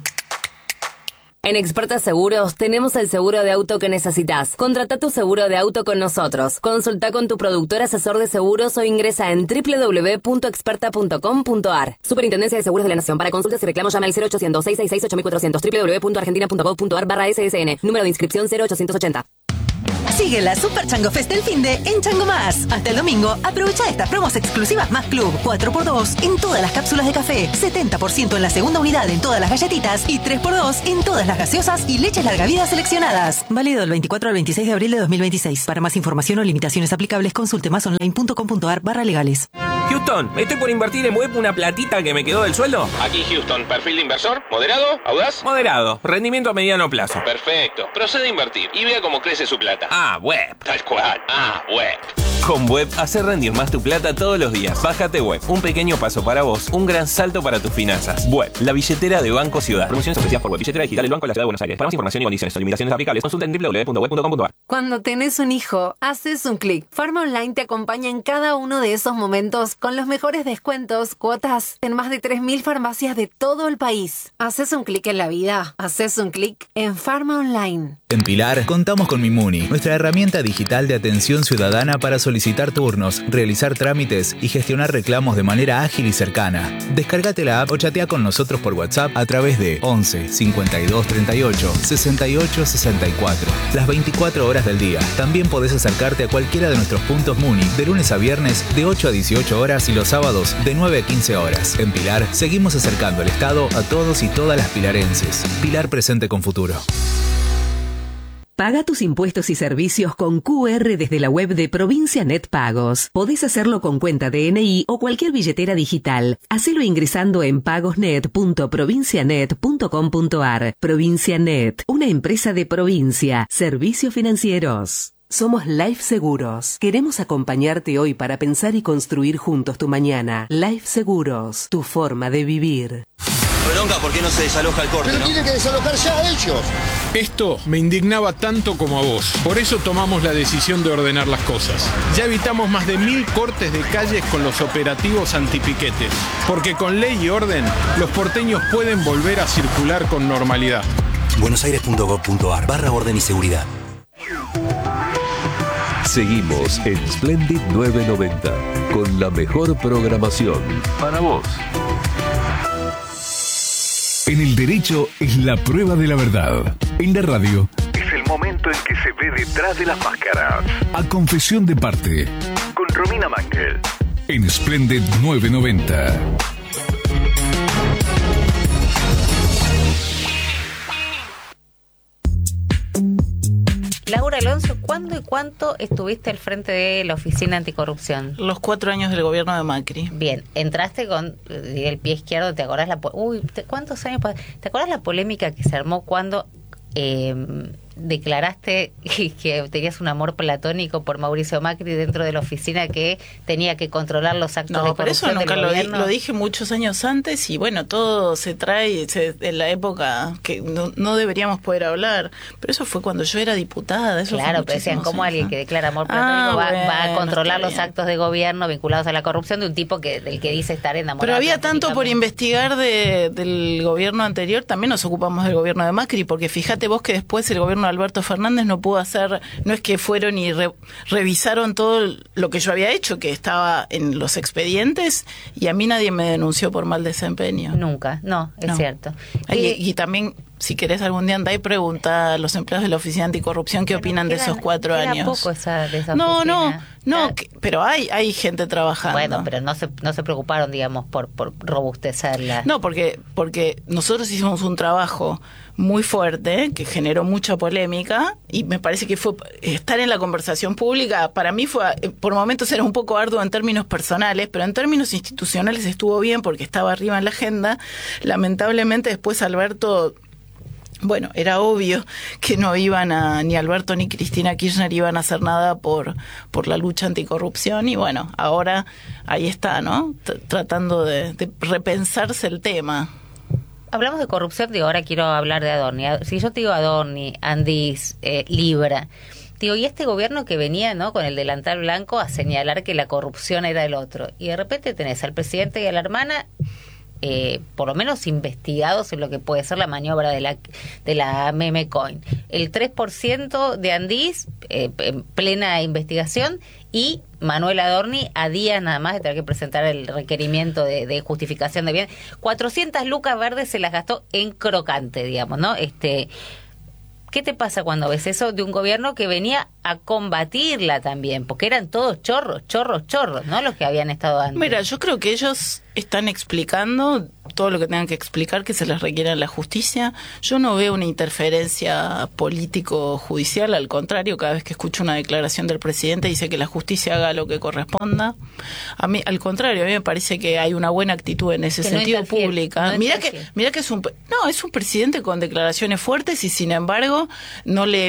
En Experta Seguros tenemos el seguro de auto que necesitas. Contrata tu seguro de auto con nosotros. Consulta con tu productor asesor de seguros o ingresa en doble u doble u doble u punto experta punto com punto a r. Superintendencia de Seguros de la Nación. Para consultas y reclamos llama al cero ochocientos, seiscientos sesenta y seis, ocho mil cuatrocientos. doble u doble u doble u punto argentina punto gov punto a r barra S S N. Número de inscripción cero ochocientos ochenta. Sigue la Super Chango Fest del finde en Chango Más. Hasta el domingo, aprovecha estas promos exclusivas Más Club. cuatro por dos en todas las cápsulas de café, setenta por ciento en la segunda unidad en todas las galletitas y tres por dos en todas las gaseosas y leches larga vida seleccionadas. Válido del veinticuatro al veintiséis de abril de dos mil veintiséis. Para más información o limitaciones aplicables, consulte másonline punto com punto a r barra legales. Houston, estoy por invertir en web una platita que me quedó del sueldo. Aquí Houston, perfil de inversor, moderado, audaz. Moderado, rendimiento a mediano plazo. Perfecto, procede a invertir y vea cómo crece su plata. Ah, web. Tal cual, ah, web. Con Web, hacer rendir más tu plata todos los días. Bájate Web, un pequeño paso para vos, un gran salto para tus finanzas. Web, la billetera de Banco Ciudad. Promociones ofrecidas por Web, billetera digital del Banco de la Ciudad de Buenos Aires. Para más información y condiciones o limitaciones aplicables, consulta en doble u doble u doble u punto web punto com punto a r. Cuando tenés un hijo, haces un clic. Pharma Online te acompaña en cada uno de esos momentos con los mejores descuentos, cuotas en más de tres mil farmacias de todo el país. Haces un clic en la vida, haces un clic en Pharma Online. En Pilar, contamos con Mimuni, nuestra herramienta digital de atención ciudadana para solicitar turnos, realizar trámites y gestionar reclamos de manera ágil y cercana. Descárgate la app o chatea con nosotros por WhatsApp a través de once, cincuenta y dos, treinta y ocho, sesenta y ocho, sesenta y cuatro. Las veinticuatro horas del día. También podés acercarte a cualquiera de nuestros puntos Muni de lunes a viernes de ocho a dieciocho horas y los sábados de nueve a quince horas. En Pilar, seguimos acercando el Estado a todos y todas las pilarenses. Pilar presente con futuro. Paga tus impuestos y servicios con Q R desde la web de Provincia Net Pagos. Podés hacerlo con cuenta D N I o cualquier billetera digital. Hacelo ingresando en pagosnet punto provincianet punto com punto a r. Provincia Net, una empresa de provincia. Servicios financieros. Somos Life Seguros. Queremos acompañarte hoy para pensar y construir juntos tu mañana. Life Seguros, tu forma de vivir. Bronca, ¿por qué no se desaloja el corte? Pero ¿no? tienen que desalojar ya ellos. Esto me indignaba tanto como a vos. Por eso tomamos la decisión de ordenar las cosas. Ya evitamos más de mil cortes de calles con los operativos antipiquetes. Porque con ley y orden, los porteños pueden volver a circular con normalidad. buenosaires punto gov punto a r barra orden y seguridad. Seguimos en Splendid novecientos noventa con la mejor programación para vos. En el derecho es la prueba de la verdad. En la radio es el momento en que se ve detrás de las máscaras. A confesión de parte. Con Romina Mangel. En Splendid novecientos noventa. Laura Alonso, ¿cuándo y cuánto estuviste al frente de la Oficina Anticorrupción? Los cuatro años del gobierno de Macri. Bien, entraste con el pie izquierdo, ¿te acordás la... Uy, ¿cuántos años? ¿Te acordás la polémica que se armó cuando eh, declaraste que tenías un amor platónico por Mauricio Macri dentro de la oficina, que tenía que controlar los actos no, de corrupción por eso nunca del lo, di, gobierno. lo dije muchos años antes y bueno, todo se trae se, en la época que no, no deberíamos poder hablar, pero eso fue cuando yo era diputada. Eso claro, pero decían, ¿cómo alguien que declara amor platónico ah, va, bueno, va a controlar los bien. actos de gobierno vinculados a la corrupción de un tipo que del que dice estar enamorado? Pero había tanto por investigar de, del gobierno anterior, también nos ocupamos del gobierno de Macri, porque fíjate vos que después el gobierno de Alberto Fernández no pudo hacer, no es que fueron y re, revisaron todo lo que yo había hecho, que estaba en los expedientes, y a mí nadie me denunció por mal desempeño. Nunca, no, es no. cierto. Y, y, y también, si querés algún día andá y pregunta a los empleados de la Oficina Anticorrupción qué opinan queda, de esos cuatro queda años. poco esa, de esa no, oficina. no, no, no, que, pero hay hay gente trabajando. Bueno, pero no se no se preocuparon, digamos, por por robustecerla. No, porque porque nosotros hicimos un trabajo muy fuerte que generó mucha polémica y me parece que fue estar en la conversación pública. Para mí fue, por momentos era un poco arduo en términos personales, pero en términos institucionales estuvo bien porque estaba arriba en la agenda. Lamentablemente después Alberto, bueno, era obvio que no iban a, ni Alberto ni Cristina Kirchner iban a hacer nada por, por la lucha anticorrupción y bueno, ahora ahí está, ¿no? T- tratando de, de repensarse el tema. Hablamos de corrupción, digo, ahora quiero hablar de Adorni. Si yo te digo Adorni, Andis, eh, Libra, digo, y este gobierno que venía, ¿no?, con el delantal blanco a señalar que la corrupción era el otro, y de repente tenés al presidente y a la hermana Eh, por lo menos investigados en lo que puede ser la maniobra de la de la meme coin. El tres por ciento de Andis eh, en plena investigación y Manuel Adorni a días nada más de tener que presentar el requerimiento de, de justificación de bien. cuatrocientas lucas verdes se las gastó en crocante, digamos, ¿no? Este, ¿qué te pasa cuando ves eso de un gobierno que venía a combatirla también? Porque eran todos chorros, chorros, chorros, ¿no? Los que habían estado antes. Mira, yo creo que ellos están explicando todo lo que tengan que explicar, que se les requiera en la justicia. Yo no veo una interferencia político-judicial, al contrario, cada vez que escucho una declaración del presidente dice que la justicia haga lo que corresponda. A mí, al contrario, a mí me parece que hay una buena actitud en ese que sentido no interfiere, pública. No mira que, mira que es un, no, es un presidente con declaraciones fuertes y sin embargo no le he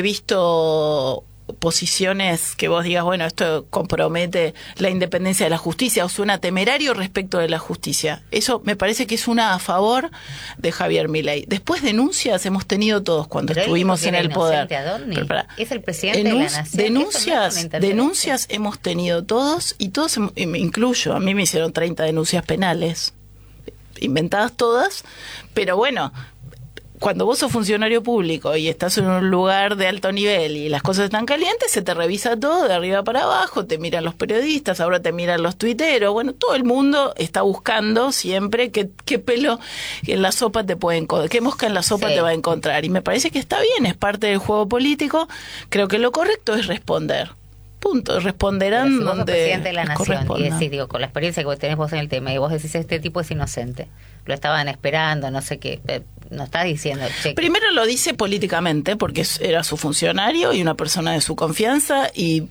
visto posiciones que vos digas, bueno, esto compromete la independencia de la justicia o suena temerario respecto de la justicia. Eso me parece que es una a favor de Javier Milei. Después denuncias hemos tenido todos cuando Pero estuvimos en el poder. Pero para, es el presidente denun- de la nación. Denuncias, no denuncias hemos tenido todos y todos, y me incluyo, a mí me hicieron treinta denuncias penales, inventadas todas, pero bueno, cuando vos sos funcionario público y estás en un lugar de alto nivel y las cosas están calientes, se te revisa todo de arriba para abajo, te miran los periodistas, ahora te miran los tuiteros, bueno, todo el mundo está buscando siempre qué, qué pelo en la sopa te puede encontrar, qué mosca en la sopa sí. te va a encontrar. Y me parece que está bien, es parte del juego político. Creo que lo correcto es responder. Punto, responderán si vos donde sos presidente de la nación y decís, digo, con la experiencia que tenés vos en el tema y vos decís, este tipo es inocente, lo estaban esperando, no sé qué, no estás diciendo, che. Primero lo dice políticamente porque era su funcionario y una persona de su confianza y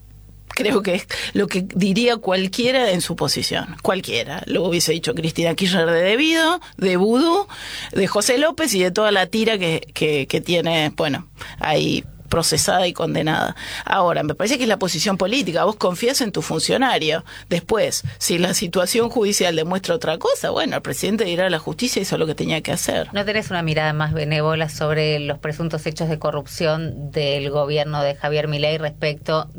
creo que es lo que diría cualquiera en su posición, cualquiera. Lo hubiese dicho Cristina Kirchner de Debido, de Vudú, de José López y de toda la tira que, que, que tiene, bueno, ahí procesada y condenada. Ahora, me parece que es la posición política. Vos confías en tu funcionario. Después, si la situación judicial demuestra otra cosa, bueno, el presidente dirá a la justicia hizo lo que tenía que hacer. ¿No tenés una mirada más benévola sobre los presuntos hechos de corrupción del gobierno de Javier Milei respecto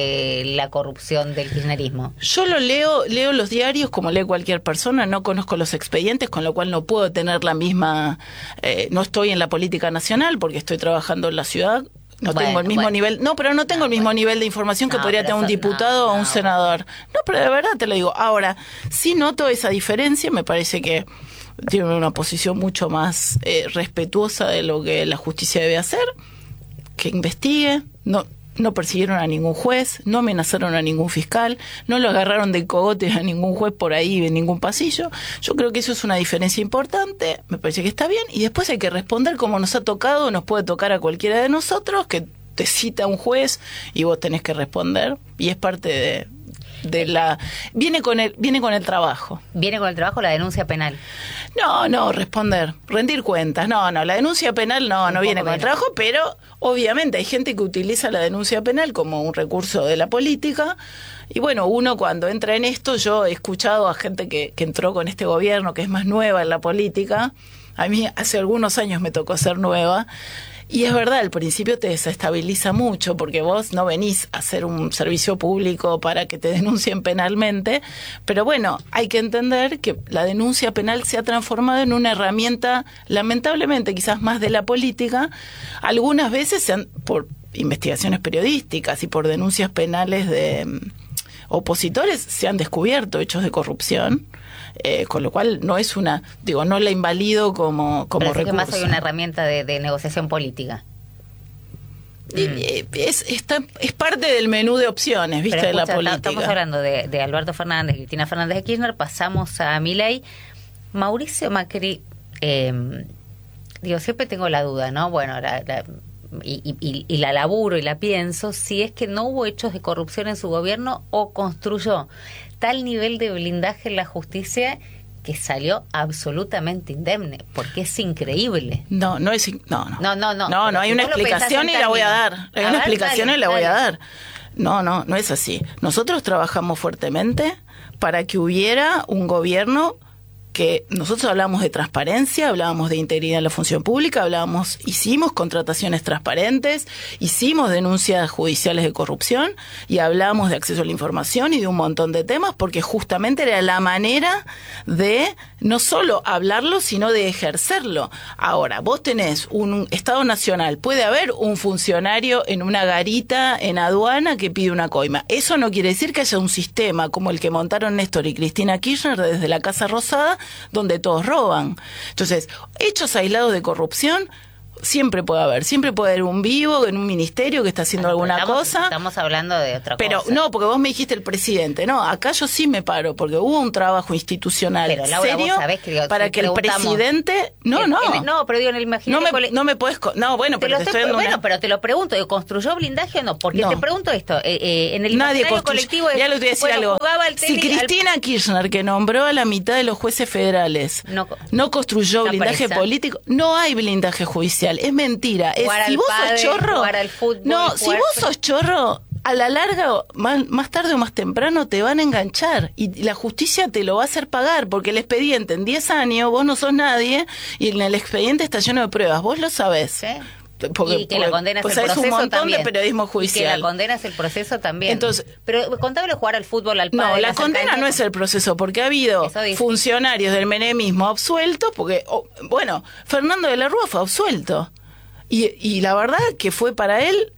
de la corrupción del kirchnerismo? Yo lo leo, leo los diarios como lee cualquier persona, no conozco los expedientes, con lo cual no puedo tener la misma... Eh, no estoy en la política nacional porque estoy trabajando en la ciudad. No bueno, tengo el mismo bueno. nivel, no, pero no tengo no, el mismo bueno. nivel de información que no, podría tener un diputado no, o un no. senador. No, pero de verdad te lo digo. Ahora, sí noto esa diferencia, me parece que tiene una posición mucho más eh, respetuosa de lo que la justicia debe hacer, que investigue, no no persiguieron a ningún juez, no amenazaron a ningún fiscal, no lo agarraron de cogote a ningún juez por ahí en ningún pasillo. Yo creo que eso es una diferencia importante, me parece que está bien, y después hay que responder como nos ha tocado, nos puede tocar a cualquiera de nosotros, que te cita un juez y vos tenés que responder, y es parte de... de la viene con el viene con el trabajo. Viene con el trabajo la denuncia penal. No, no, responder, rendir cuentas. No, no, la denuncia penal no, no viene con el trabajo, pero obviamente hay gente que utiliza la denuncia penal como un recurso de la política. Y bueno, uno cuando entra en esto, yo he escuchado a gente que, que entró con este gobierno, que es más nueva en la política. A mí hace algunos años me tocó ser nueva. Y es verdad, al principio te desestabiliza mucho porque vos no venís a hacer un servicio público para que te denuncien penalmente, pero bueno, hay que entender que la denuncia penal se ha transformado en una herramienta, lamentablemente quizás más de la política, algunas veces se han, por investigaciones periodísticas y por denuncias penales de um, opositores se han descubierto hechos de corrupción. Eh, con lo cual no es una, digo, no la invalido como, como Pero recurso. Que más hay una herramienta de, de negociación política. Y, mm. es, está, es parte del menú de opciones, ¿viste? Pero, de escucha, la política. Estamos hablando de, de Alberto Fernández, Cristina Fernández de Kirchner, pasamos a Milei. Mauricio Macri, eh, digo, siempre tengo la duda, ¿no? Bueno, la, la, y, y, y la laburo y la pienso, si es que no hubo hechos de corrupción en su gobierno o construyó tal nivel de blindaje en la justicia que salió absolutamente indemne, porque es increíble. No, no es... No, no. No, no, no. No, no, hay si una explicación y la voy a dar. Hay a una ver, explicación dale, y la dale. voy a dar. No, no, no es así. Nosotros trabajamos fuertemente para que hubiera un gobierno que nosotros hablábamos de transparencia, hablábamos de integridad en la función pública, hablábamos, hicimos contrataciones transparentes, hicimos denuncias judiciales de corrupción y hablábamos de acceso a la información y de un montón de temas porque justamente era la manera de no solo hablarlo, sino de ejercerlo. Ahora, vos tenés un Estado Nacional, puede haber un funcionario en una garita en aduana que pide una coima. Eso no quiere decir que haya un sistema como el que montaron Néstor y Cristina Kirchner desde la Casa Rosada, donde todos roban. Entonces, hechos aislados de corrupción siempre puede haber, siempre puede haber un vivo en un ministerio que está haciendo bueno, alguna estamos, cosa. Estamos hablando de otra pero, cosa. Pero no, porque vos me dijiste el presidente, no, acá yo sí me paro, porque hubo un trabajo institucional pero, Laura, serio vos sabés que, digo, para si que el presidente, no, el, no. El, no, pero digo, en el imaginario no me, cole... no me puedes, no, bueno, te pero te estoy, estoy bueno, una... pero te lo pregunto, ¿construyó blindaje o no? Porque no. te pregunto esto, eh, eh, en el Nadie imaginario construyó, colectivo es, ya le voy a decir bueno, algo. Jugaba el si Cristina al... Kirchner, que nombró a la mitad de los jueces federales, no, no construyó blindaje presa. político, no hay blindaje judicial, es mentira. Es, si vos padre, sos chorro, al fútbol, no, si vos sos chorro, a la larga, más, más tarde o más temprano te van a enganchar y la justicia te lo va a hacer pagar porque el expediente en diez años, vos no sos nadie y en el expediente está lleno de pruebas, vos lo sabés. ¿Sí? Porque, y que la condena pues es el proceso un montón también. de periodismo judicial. Y que la condena es el proceso también. Entonces, pero contable jugar al fútbol al padre. No, la, la condena no es el proceso, porque ha habido funcionarios del menemismo absueltos, porque, oh, bueno, Fernando de la Rúa fue absuelto. Y, y la verdad que fue para él,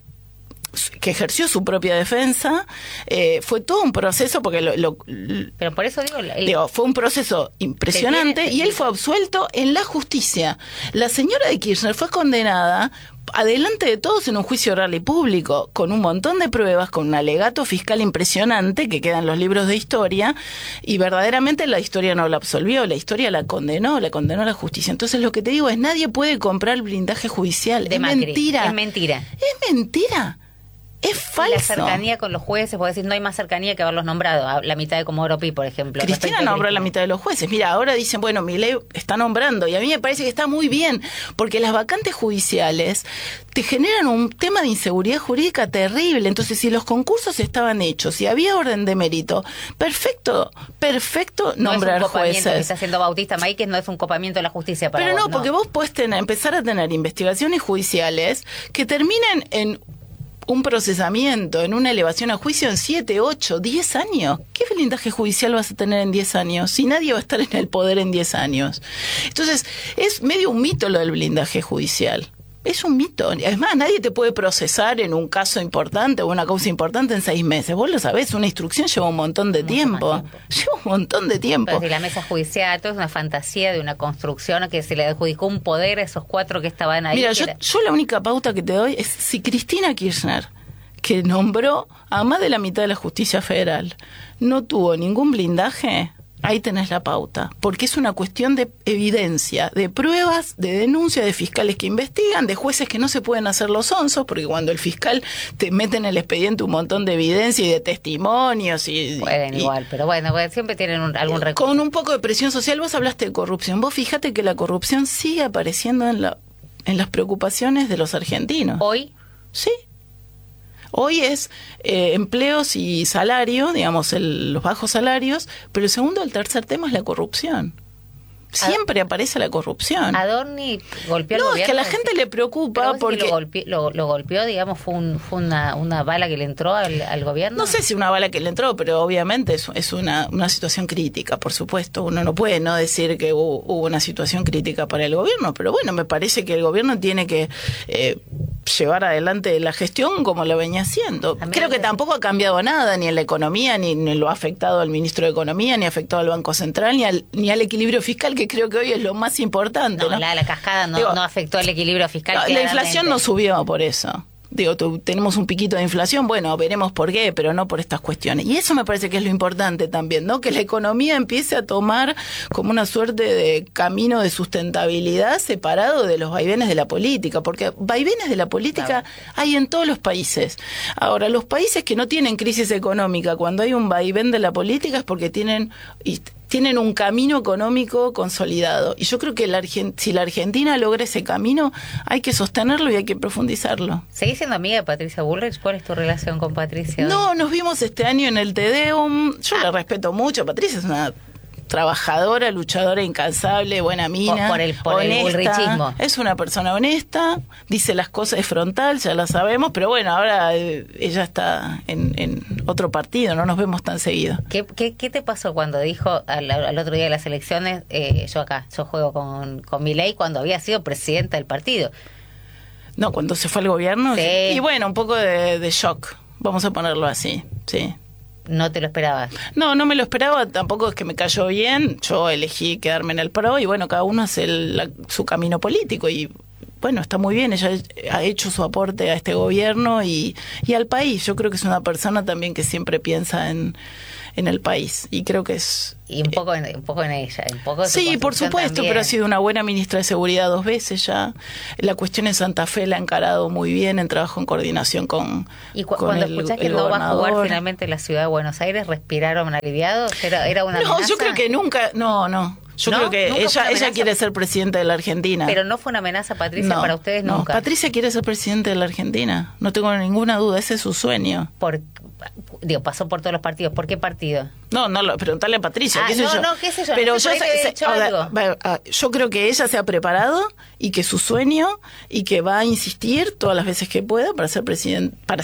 que ejerció su propia defensa, eh, fue todo un proceso, porque lo, lo, pero por eso digo, el, digo fue un proceso impresionante tiene, y él fue absuelto en la justicia. La señora de Kirchner fue condenada adelante de todos en un juicio oral y público, con un montón de pruebas, con un alegato fiscal impresionante que queda en los libros de historia, y verdaderamente la historia no la absolvió, la historia la condenó, la condenó a la justicia. Entonces lo que te digo es, nadie puede comprar blindaje judicial. De es Macri. mentira. Es mentira. Es mentira. Es falso. La cercanía con los jueces, puedo decir, no hay más cercanía que haberlos nombrado. La mitad de Comodoro Pi, por ejemplo. Cristina nombró a la mitad de los jueces. Mira, ahora dicen, bueno, Milei está nombrando. Y a mí me parece que está muy bien, porque las vacantes judiciales te generan un tema de inseguridad jurídica terrible. Entonces, si los concursos estaban hechos, si había orden de mérito, perfecto, perfecto no nombrar es un jueces. Que está haciendo Bautista Maíquez, no es un copamiento de la justicia para Pero vos, no, porque no. vos podés tener, empezar a tener investigaciones judiciales que terminen en un procesamiento, en una elevación a juicio en siete, ocho, diez años. ¿Qué blindaje judicial vas a tener en diez años? Si nadie va a estar en el poder en diez años. Entonces, es medio un mito lo del blindaje judicial. Es un mito. Es más, nadie te puede procesar en un caso importante o una causa importante en seis meses. Vos lo sabés, una instrucción lleva un montón de tiempo. tiempo. Lleva un montón de tiempo. Pero si la mesa judicial, todo es una fantasía de una construcción que se le adjudicó un poder a esos cuatro que estaban ahí. Mira, yo, era... yo la única pauta que te doy es si Cristina Kirchner, que nombró a más de la mitad de la justicia federal, no tuvo ningún blindaje, Ahí tenés la pauta, porque es una cuestión de evidencia, de pruebas, de denuncia, de fiscales que investigan, de jueces que no se pueden hacer los onzos, porque cuando el fiscal te mete en el expediente un montón de evidencia y de testimonios y... Pueden y, igual, pero bueno, pues siempre tienen un, algún recurso. Con un poco de presión social. Vos hablaste de corrupción, vos fíjate que la corrupción sigue apareciendo en, la, en las preocupaciones de los argentinos. ¿Hoy? Sí. Hoy es eh, empleos y salario, digamos, el, los bajos salarios, pero el segundo o el tercer tema es la corrupción. Siempre Ad, aparece la corrupción. Adorni golpeó al no, gobierno. No, es que a la gente le preocupa porque... Lo golpeó, lo, lo golpeó, digamos, fue, un, fue una, una bala que le entró al, al gobierno. No sé si una bala que le entró, pero obviamente es, es una, una situación crítica, por supuesto. Uno no puede no decir que hubo, hubo una situación crítica para el gobierno, pero bueno, me parece que el gobierno tiene que eh, llevar adelante la gestión como lo venía haciendo. Creo que tampoco ha cambiado nada, ni en la economía, ni, ni lo ha afectado al ministro de Economía, ni ha afectado al Banco Central, ni al, ni al equilibrio fiscal, que creo que hoy es lo más importante. No, ¿no? La, la cascada no, Digo, no afectó al equilibrio fiscal. No, la inflación no subió por eso. Digo, tu, tenemos un piquito de inflación, bueno, veremos por qué, pero no por estas cuestiones. Y eso me parece que es lo importante también, ¿no? Que la economía empiece a tomar como una suerte de camino de sustentabilidad separado de los vaivenes de la política, porque vaivenes de la política claro. hay en todos los países. Ahora, los países que no tienen crisis económica, cuando hay un vaivén de la política es porque tienen... Y, tienen un camino económico consolidado. Y yo creo que la Argent- si la Argentina logra ese camino, hay que sostenerlo y hay que profundizarlo. ¿Seguís siendo amiga de Patricia Bullrich? ¿Cuál es tu relación con Patricia? No, nos vimos este año en el Te Deum. Yo ah. la respeto mucho. Patricia es una trabajadora, luchadora incansable, buena mina, por, por el, por honesta, el bullrichismo. Es una persona honesta, dice las cosas de frontal, ya la sabemos, pero bueno, ahora eh, ella está en, en otro partido, no nos vemos tan seguido. ¿Qué, qué, qué te pasó cuando dijo al, al otro día de las elecciones, eh, yo acá, yo juego con, con Milei, cuando había sido presidenta del partido? No, cuando se fue al gobierno. Sí. Y bueno, un poco de, de shock, vamos a ponerlo así, sí. ¿No te lo esperabas? No, no me lo esperaba, tampoco es que me cayó bien, yo elegí quedarme en el P R O y bueno, cada uno hace el, la, su camino político y bueno, está muy bien, ella ha hecho su aporte a este gobierno y, y al país. Yo creo que es una persona también que siempre piensa en, en el país y creo que es... Y un poco en, un poco en ella, un poco de su Sí, por supuesto, también. Pero ha sido una buena ministra de Seguridad dos veces ya. La cuestión en Santa Fe la ha encarado muy bien, en trabajo en coordinación con Y cu con cuando el, escuchás que el no va a gobernador. jugar finalmente la ciudad de Buenos Aires, ¿respiraron aliviados? ¿Era, era una No, amenaza? yo creo que nunca, no, no. Yo ¿No? creo que ¿Nunca fue ella una ella amenaza? quiere ser presidenta de la Argentina. Pero no fue una amenaza, Patricia, No, para ustedes no. nunca. Patricia quiere ser presidenta de la Argentina. No tengo ninguna duda, ese es su sueño. Por, digo, pasó por todos los partidos. ¿Por qué partido? No, no, lo, preguntarle a Patricia. Ah, ¿qué sé no, yo? no, qué sé yo. Pero No sé, yo, por ahí sé- te he dicho ahora, algo. va- ah, yo creo que ella se ha preparado y que su sueño y que va a insistir todas las veces que pueda para ser presidente, para